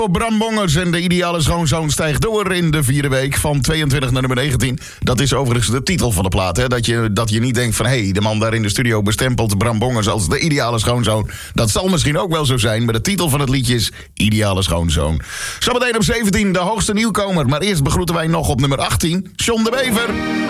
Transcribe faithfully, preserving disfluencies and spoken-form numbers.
Bram Bongers en de ideale schoonzoon stijgt door in de vierde week van tweeëntwintig naar nummer negentien. Dat is overigens de titel van de plaat. Hè? Dat, je, dat je niet denkt van, hé, hey, de man daar in de studio bestempelt Bram Bongers als de ideale schoonzoon. Dat zal misschien ook wel zo zijn, maar de titel van het liedje is Ideale Schoonzoon. Zometeen op zeventien de hoogste nieuwkomer. Maar eerst begroeten wij nog op nummer achttien John de Bever.